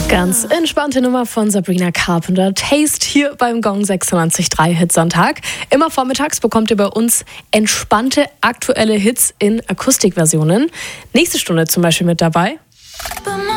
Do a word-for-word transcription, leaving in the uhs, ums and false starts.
Ganz entspannte Nummer von Sabrina Carpenter. Taste hier beim Gong sechsundneunzig Komma drei Hitsonntag. Immer vormittags bekommt ihr bei uns entspannte aktuelle Hits in Akustikversionen. Nächste Stunde zum Beispiel mit dabei.